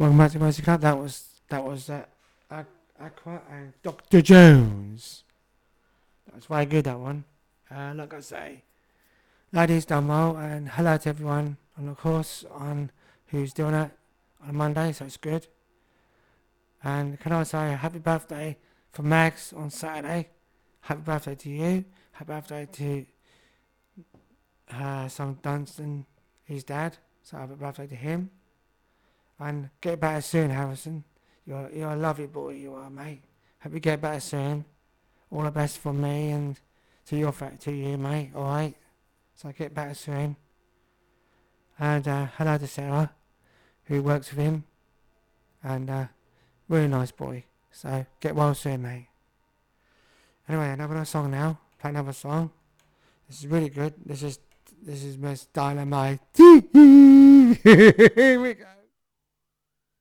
Welcome back to Mercy Club. That was Aqua and Dr. Jones. That was very good, that one. Like I say, ladies done well, and hello to everyone on the course on who's doing it on Monday, so it's good. And can I say happy birthday for Max on Saturday? Happy birthday to you. Happy birthday to son Dunstan, his dad. So happy birthday to him. And get better soon, Harrison. You're a lovely boy, you are, mate. Hope you get better soon. All the best from me and to you, mate. All right. So get better soon. And hello to Sarah, who works with him, and really nice boy. So get well soon, mate. Anyway, another song now. Play another song. This is really good. This is Miss Dynamite. Here we go.